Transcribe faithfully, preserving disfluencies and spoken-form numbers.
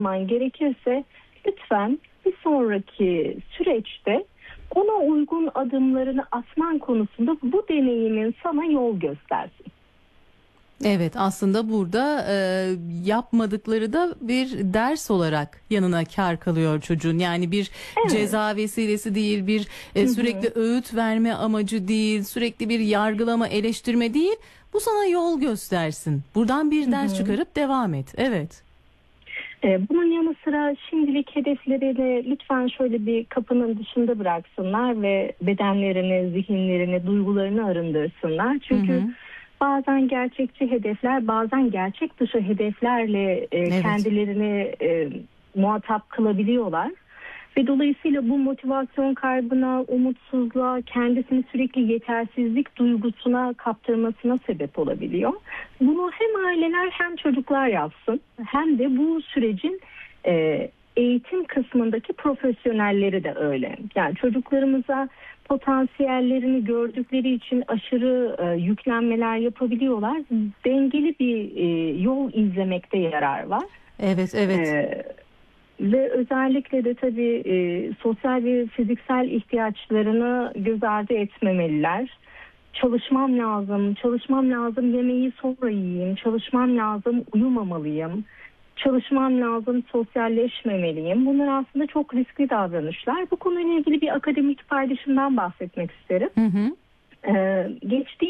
yapman gerekirse lütfen bir sonraki süreçte ona uygun adımlarını atman konusunda bu deneyimin sana yol göstersin. Evet, aslında burada e, yapmadıkları da bir ders olarak yanına kâr kalıyor çocuğun. Yani bir Evet. ceza vesilesi değil, bir e, sürekli Hı hı. öğüt verme amacı değil, sürekli bir yargılama, eleştirme değil. Bu sana yol göstersin. Buradan bir Hı ders hı. çıkarıp devam et. Evet. Ee, Bunun yanı sıra şimdilik hedeflerini lütfen şöyle bir kapının dışında bıraksınlar ve bedenlerini, zihinlerini, duygularını arındırsınlar. Hı hı. Çünkü bazen gerçekçi hedefler, bazen gerçek dışı hedeflerle e, Evet. kendilerini e, muhatap kılabiliyorlar. Ve dolayısıyla bu motivasyon kaybına, umutsuzluğa, kendisini sürekli yetersizlik duygusuna kaptırmasına sebep olabiliyor. Bunu hem aileler hem çocuklar yapsın, hem de bu sürecin e, eğitim kısmındaki profesyonelleri de öyle. Yani çocuklarımıza potansiyellerini gördükleri için aşırı e, yüklenmeler yapabiliyorlar. Dengeli bir e, yol izlemekte yarar var. Evet, evet. E, Ve özellikle de tabii e, sosyal ve fiziksel ihtiyaçlarını göz ardı etmemeliler. Çalışmam lazım, çalışmam lazım, yemeği sonra yiyeyim, çalışmam lazım, uyumamalıyım, çalışmam lazım, sosyalleşmemeliyim. Bunlar aslında çok riskli davranışlar. Bu konuyla ilgili bir akademik paylaşımdan bahsetmek isterim. Hı hı. Ee, geçtiğim